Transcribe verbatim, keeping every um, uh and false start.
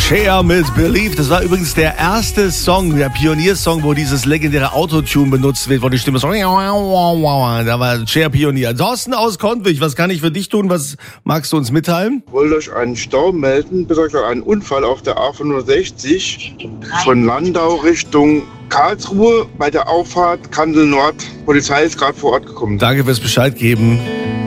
Cher mit Believe. Das war übrigens der erste Song, der Pioniersong, wo dieses legendäre Autotune benutzt wird, wo die Stimme so... Da war Cher Pionier. Thorsten aus Kontwig, was kann ich für dich tun? Was magst du uns mitteilen? Ich wollte euch einen Stau melden, besonders einen Unfall auf der A fünfundsechzig von Landau Richtung Karlsruhe bei der Auffahrt Kandel Nord. Polizei ist gerade vor Ort gekommen. Danke fürs Bescheid geben.